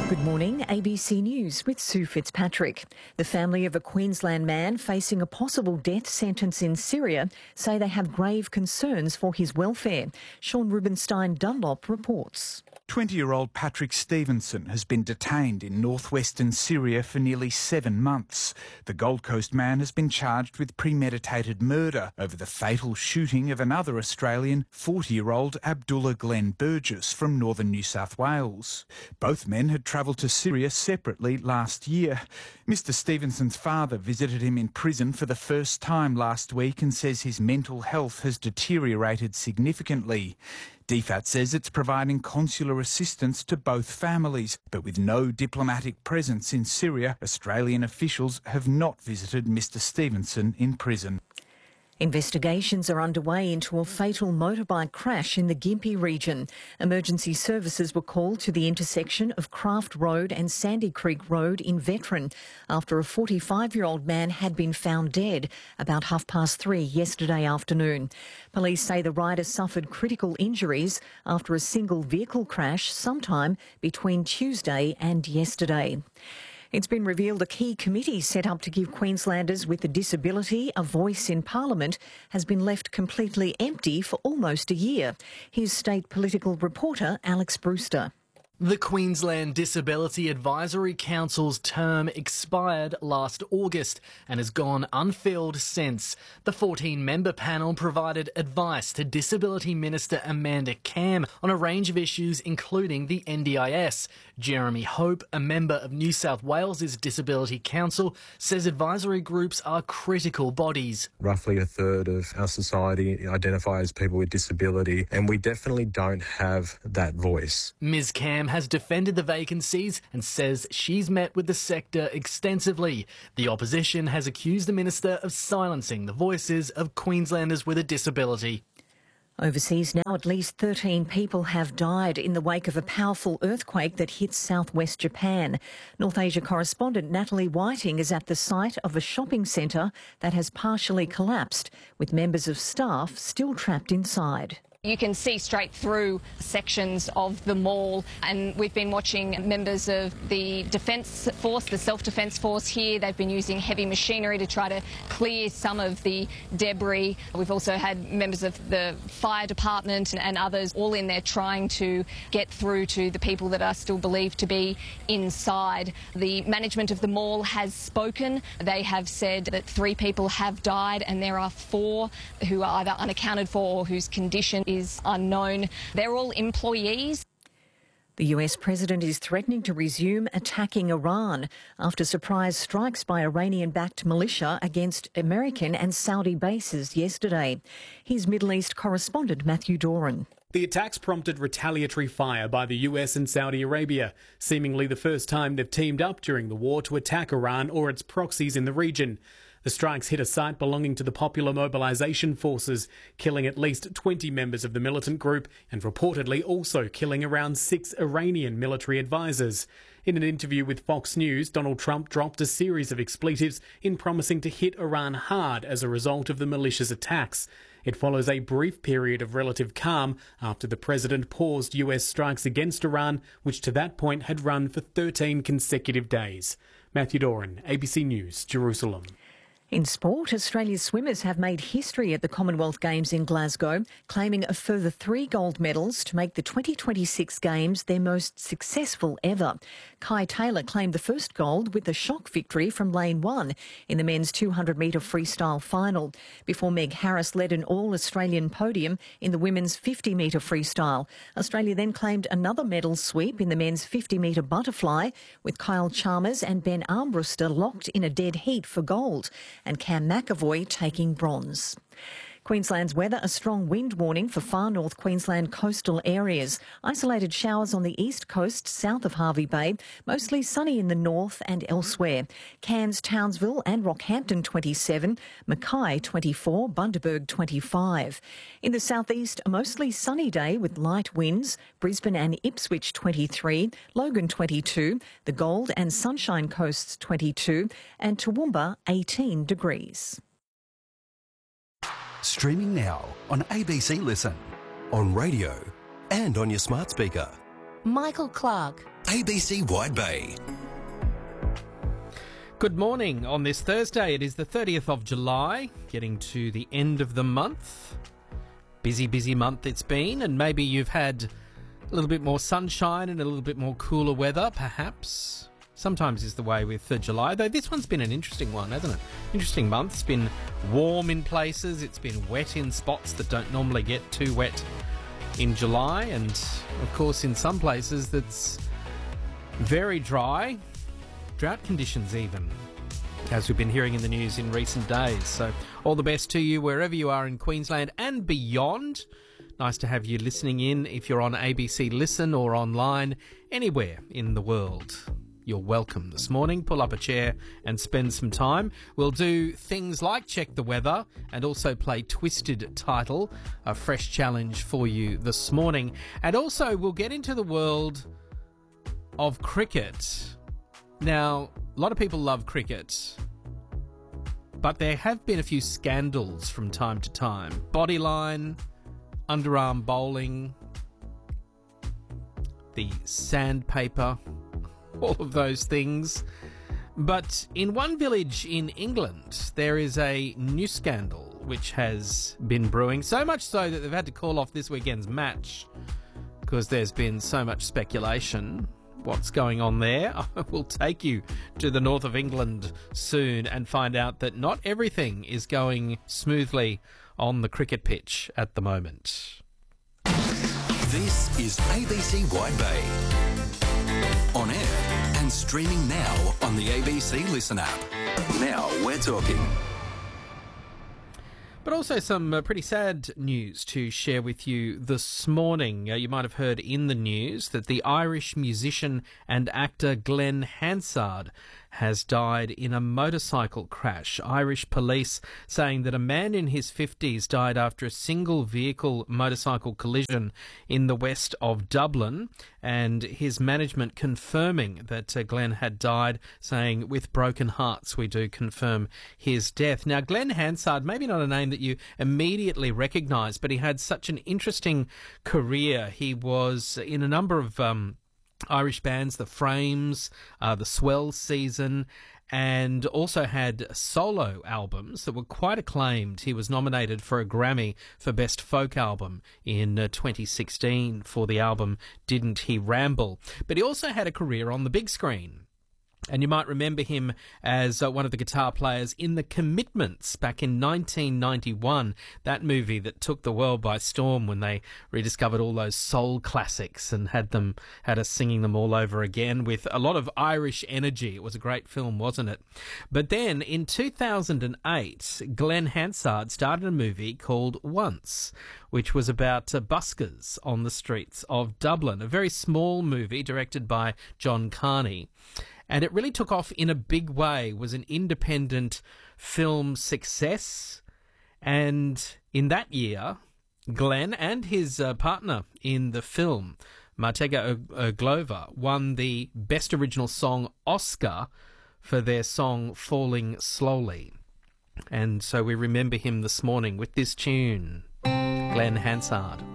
Good morning, ABC News with Sue Fitzpatrick. The family of a Queensland man facing a possible death sentence in Syria say they have grave concerns for his welfare. Sean Rubenstein Dunlop reports. 20-year-old Patrick Stevenson has been detained in northwestern Syria for nearly 7 months. The Gold Coast man has been charged with premeditated murder over the fatal shooting of another Australian, 40-year-old Abdullah Glenn Burgess from northern New South Wales. Both men had travelled to Syria separately last year. Mr Stevenson's father visited him in prison for the first time last week and says his mental health has deteriorated significantly. DFAT says it's providing consular assistance to both families, but with no diplomatic presence in Syria, Australian officials have not visited Mr Stevenson in prison. Investigations are underway into a fatal motorbike crash in the Gympie region. Emergency services were called to the intersection of Craft Road and Sandy Creek Road in Veteran after a 45-year-old man had been found dead about 3:30 yesterday afternoon. Police say the rider suffered critical injuries after a single vehicle crash sometime between Tuesday and yesterday. It's been revealed a key committee set up to give Queenslanders with a disability a voice in Parliament has been left completely empty for almost a year. Here's state political reporter Alex Brewster. The Queensland Disability Advisory Council's term expired last August and has gone unfilled since. The 14-member panel provided advice to Disability Minister Amanda Cam on a range of issues including the NDIS. Jeremy Hope, a member of New South Wales' Disability Council, says advisory groups are critical bodies. Roughly a third of our society identify as people with disability, and we definitely don't have that voice. Ms Cam has defended the vacancies and says she's met with the sector extensively. The opposition has accused the minister of silencing the voices of Queenslanders with a disability. Overseas now, at least 13 people have died in the wake of a powerful earthquake that hit southwest Japan. North Asia correspondent Natalie Whiting is at the site of a shopping centre that has partially collapsed, with members of staff still trapped inside. You can see straight through sections of the mall, and we've been watching members of the Defence Force, the Self-Defence Force here. They've been using heavy machinery to try to clear some of the debris. We've also had members of the fire department and others all in there trying to get through to the people that are still believed to be inside. The management of the mall has spoken. They have said that 3 people have died and there are 4 who are either unaccounted for or whose condition is unknown. They're all employees. The US president is threatening to resume attacking Iran after surprise strikes by Iranian-backed militia against American and Saudi bases yesterday. Here's Middle East correspondent Matthew Doran. The attacks prompted retaliatory fire by the US and Saudi Arabia, seemingly the first time they've teamed up during the war to attack Iran or its proxies in the region. The strikes hit a site belonging to the Popular Mobilisation Forces, killing at least 20 members of the militant group and reportedly also killing around 6 Iranian military advisors. In an interview with Fox News, Donald Trump dropped a series of expletives in promising to hit Iran hard as a result of the militia's attacks. It follows a brief period of relative calm after the president paused US strikes against Iran, which to that point had run for 13 consecutive days. Matthew Doran, ABC News, Jerusalem. In sport, Australia's swimmers have made history at the Commonwealth Games in Glasgow, claiming a further 3 gold medals to make the 2026 Games their most successful ever. Kai Taylor claimed the first gold with a shock victory from lane 1 in the men's 200-metre freestyle final, before Meg Harris led an all-Australian podium in the women's 50-metre freestyle. Australia then claimed another medal sweep in the men's 50-metre butterfly, with Kyle Chalmers and Ben Armbruster locked in a dead heat for gold, and Cam McAvoy taking bronze. Queensland's weather, a strong wind warning for far north Queensland coastal areas. Isolated showers on the east coast south of Hervey Bay, mostly sunny in the north and elsewhere. Cairns, Townsville and Rockhampton 27, Mackay 24, Bundaberg 25. In the southeast, a mostly sunny day with light winds, Brisbane and Ipswich 23, Logan 22, the Gold and Sunshine Coasts 22 and Toowoomba 18 degrees. Streaming now on ABC Listen, on radio and on your smart speaker. Michael Clark. ABC Wide Bay. Good morning. On this Thursday, it is the 30th of July, getting to the end of the month. Busy month it's been, and maybe you've had a little bit more sunshine and a little bit more cooler weather, perhaps. Sometimes is the way with July, though this one's been an interesting one, hasn't it? Interesting month. It's been warm in places, it's been wet in spots that don't normally get too wet in July, and of course in some places that's very dry. Drought conditions even, as we've been hearing in the news in recent days. So all the best to you wherever you are in Queensland and beyond. Nice to have you listening in if you're on ABC Listen or online, anywhere in the world. You're welcome this morning. Pull up a chair and spend some time. We'll do things like check the weather and also play Twisted Title, a fresh challenge for you this morning. And also we'll get into the world of cricket. Now, a lot of people love cricket, but there have been a few scandals from time to time. Bodyline, underarm bowling, the sandpaper, all of those things. But in one village in England, there is a new scandal which has been brewing, so much so that they've had to call off this weekend's match because there's been so much speculation. What's going on there? We'll take you to the north of England soon and find out that not everything is going smoothly on the cricket pitch at the moment. This is ABC Wide Bay. On air and streaming now on the ABC Listen app. Now we're talking. But also some pretty sad news to share with you this morning. You might have heard in the news that the Irish musician and actor Glenn Hansard has died in a motorcycle crash. Irish police saying that a man in his 50s died after a single vehicle motorcycle collision in the west of Dublin, and his management confirming that Glenn had died, saying, with broken hearts we do confirm his death. Now, Glenn Hansard, maybe not a name that you immediately recognise, but he had such an interesting career. He was in a number of Irish bands, the Frames, the Swell Season, and also had solo albums that were quite acclaimed. He was nominated for a Grammy for Best Folk Album in 2016 for the album Didn't He Ramble. But he also had a career on the big screen. And you might remember him as one of the guitar players in The Commitments back in 1991, that movie that took the world by storm when they rediscovered all those soul classics and had us singing them all over again with a lot of Irish energy. It was a great film, wasn't it? But then in 2008, Glenn Hansard started a movie called Once, which was about buskers on the streets of Dublin, a very small movie directed by John Carney. And it really took off in a big way, was an independent film success. And in that year, Glenn and his partner in the film, Martega Oglova, won the Best Original Song Oscar for their song Falling Slowly. And so we remember him this morning with this tune, Glenn Hansard.